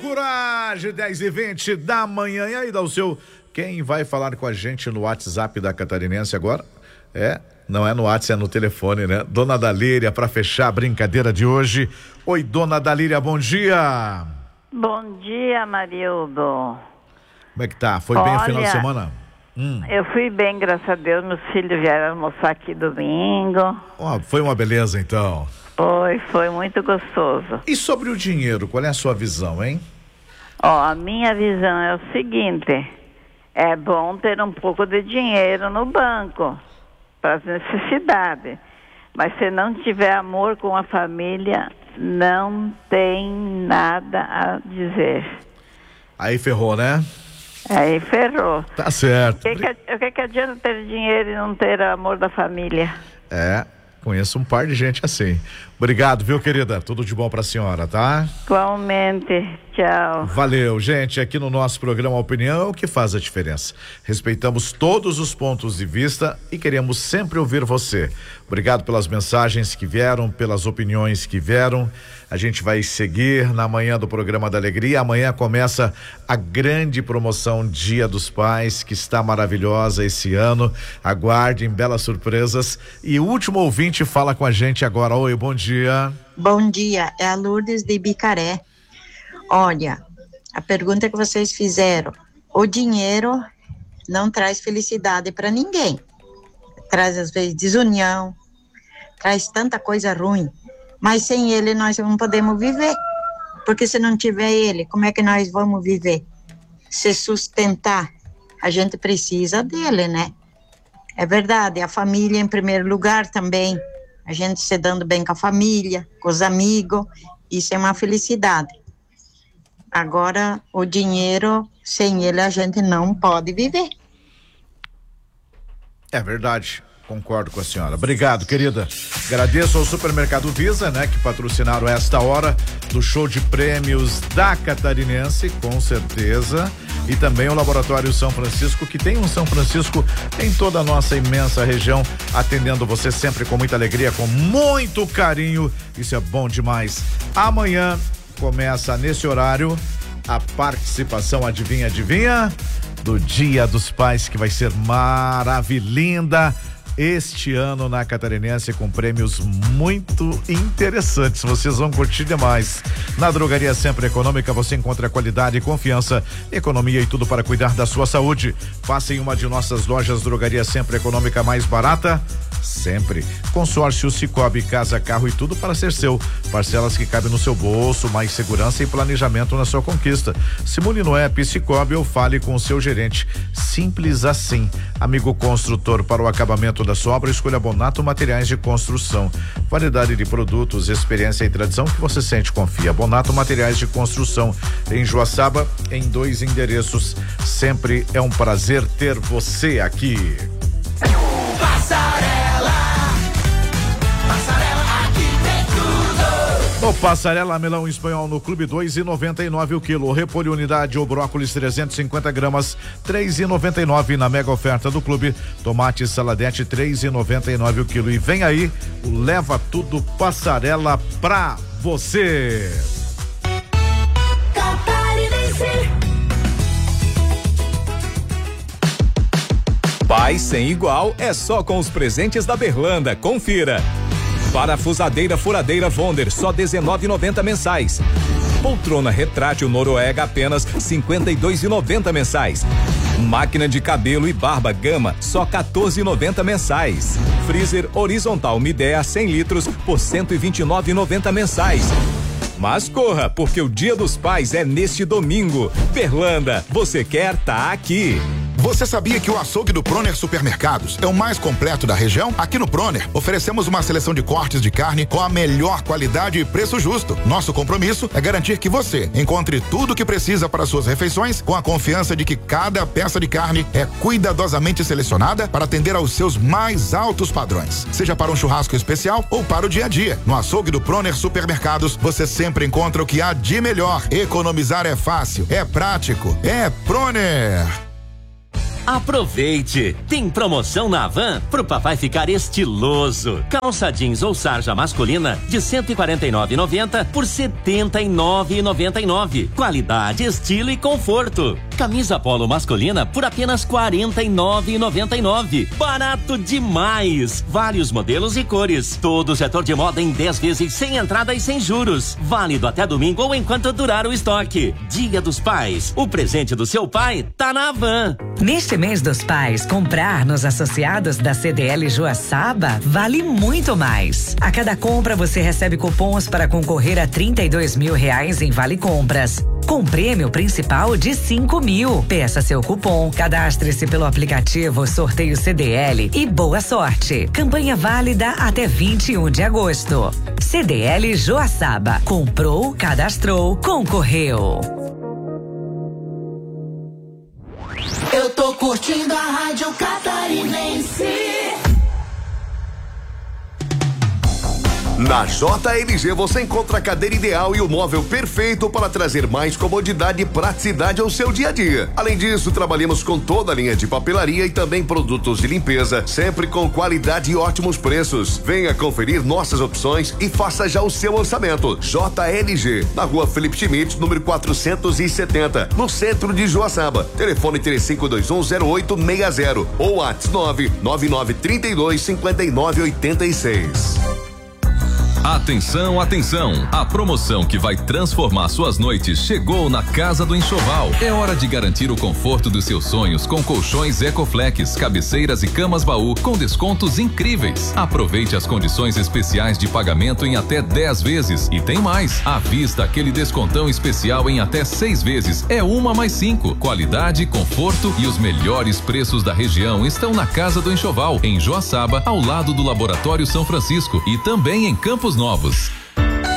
Coragem, 10h20 da manhã. E aí, Dalceu, quem vai falar com a gente no WhatsApp da Catarinense agora? Não é no WhatsApp, é no telefone, né? Dona Dalíria, para fechar a brincadeira de hoje. Oi, Dona Dalíria, bom dia. Bom dia, Marildo. Como é que tá? Foi bem o final de semana? Eu fui bem, graças a Deus. Meus filhos vieram almoçar aqui domingo. Foi uma beleza, então. Foi muito gostoso. E sobre o dinheiro, qual é a sua visão, hein? A minha visão é o seguinte: é bom ter um pouco de dinheiro no banco para as necessidades, mas se não tiver amor com a família, não tem nada a dizer. Aí ferrou, né? Aí ferrou. Tá certo. O que adianta ter dinheiro e não ter amor da família? Conheço um par de gente assim. Obrigado, viu, querida? Tudo de bom pra senhora, tá? Igualmente. Tchau. Valeu, gente. Aqui no nosso programa, a opinião é o que faz a diferença. Respeitamos todos os pontos de vista e queremos sempre ouvir você. Obrigado pelas mensagens que vieram, pelas opiniões que vieram. A gente vai seguir na manhã do programa da Alegria. Amanhã começa a grande promoção Dia dos Pais, que está maravilhosa esse ano. Aguardem belas surpresas. E o último ouvinte fala com a gente agora. Oi, bom dia. Bom dia, é a Lourdes de Bicaré. Olha, a pergunta que vocês fizeram: o dinheiro não traz felicidade para ninguém. Traz às vezes desunião, traz tanta coisa ruim. Mas sem ele nós não podemos viver, porque se não tiver ele, como é que nós vamos viver? Se sustentar, a gente precisa dele, né? É verdade, a família em primeiro lugar também, a gente se dando bem com a família, com os amigos, isso é uma felicidade. Agora, o dinheiro, sem ele a gente não pode viver. É verdade. Concordo com a senhora. Obrigado, querida. Agradeço ao Supermercado Visa, né, que patrocinaram esta hora do show de prêmios da Catarinense, com certeza. E também o Laboratório São Francisco, que tem um São Francisco em toda a nossa imensa região, atendendo você sempre com muita alegria, com muito carinho. Isso é bom demais. Amanhã começa nesse horário a participação, adivinha, do Dia dos Pais, que vai ser maravilhosa este ano na Catarinense, com prêmios muito interessantes. Vocês vão curtir demais. Na Drogaria Sempre Econômica você encontra qualidade, confiança, economia e tudo para cuidar da sua saúde. Passe em uma de nossas lojas. Drogaria Sempre Econômica, mais barata sempre. Consórcio Cicobi, casa, carro e tudo para ser seu. Parcelas que cabem no seu bolso, mais segurança e planejamento na sua conquista. Simule no app Cicobi ou fale com o seu gerente. Simples assim. Amigo construtor, para o acabamento da sua obra, escolha Bonato Materiais de Construção. Variedade de produtos, experiência e tradição que você sente e confia. Bonato Materiais de Construção, em Joaçaba, em 2 endereços. Sempre é um prazer ter você aqui. No Passarela, melão espanhol no Clube 2,99 o quilo. Repolho unidade ou brócolis 350 gramas, 3,99 na mega oferta do Clube. Tomate saladete 3,99 o quilo. E vem aí o Leva Tudo Passarela pra você. Paz sem igual é só com os presentes da Berlanda. Confira. Parafusadeira furadeira Wonder, só R$19,90 mensais. Poltrona retrátil Noruega, apenas R$52,90 mensais. Máquina de cabelo e barba Gama, só R$14,90 mensais. Freezer horizontal Midea 100 litros por R$129,90 mensais. Mas corra, porque o Dia dos Pais é neste domingo. Berlanda, você quer tá aqui. Você sabia que o açougue do Proner Supermercados é o mais completo da região? Aqui no Proner, oferecemos uma seleção de cortes de carne com a melhor qualidade e preço justo. Nosso compromisso é garantir que você encontre tudo o que precisa para suas refeições, com a confiança de que cada peça de carne é cuidadosamente selecionada para atender aos seus mais altos padrões. Seja para um churrasco especial ou para o dia a dia. No açougue do Proner Supermercados, você sempre encontra o que há de melhor. Economizar é fácil, é prático, é Proner. Aproveite! Tem promoção na Havan pro papai ficar estiloso. Calça jeans ou sarja masculina de R$ 149,90 por R$ 79,99. Qualidade, estilo e conforto. Camisa polo masculina por apenas R$ 49,99. Barato demais! Vários modelos e cores. Todo o setor de moda em 10 vezes sem entrada e sem juros. Válido até domingo ou enquanto durar o estoque. Dia dos Pais. O presente do seu pai tá na Havan. Neste mês dos pais, comprar nos associados da CDL Joaçaba vale muito mais. A cada compra você recebe cupons para concorrer a R$32 mil em Vale Compras, com prêmio principal de 5 mil. Peça seu cupom, cadastre-se pelo aplicativo Sorteio CDL e boa sorte. Campanha válida até 21 de agosto. CDL Joaçaba. Comprou, cadastrou, concorreu. Eu tô curtindo a Rádio Catarinense. Na JLG você encontra a cadeira ideal e o móvel perfeito para trazer mais comodidade e praticidade ao seu dia a dia. Além disso, trabalhamos com toda a linha de papelaria e também produtos de limpeza, sempre com qualidade e ótimos preços. Venha conferir nossas opções e faça já o seu orçamento. JLG, na Rua Felipe Schmidt, número 470, no centro de Joaçaba. Telefone 35210860 ou WhatsApp 999325986. Atenção, atenção! A promoção que vai transformar suas noites chegou na Casa do Enxoval. É hora de garantir o conforto dos seus sonhos com colchões Ecoflex, cabeceiras e camas baú com descontos incríveis. Aproveite as condições especiais de pagamento em até 10 vezes. E tem mais, à vista aquele descontão especial em até 6 vezes. É 1 mais 5. Qualidade, conforto e os melhores preços da região estão na Casa do Enxoval, em Joaçaba, ao lado do Laboratório São Francisco e também em Campos Novos.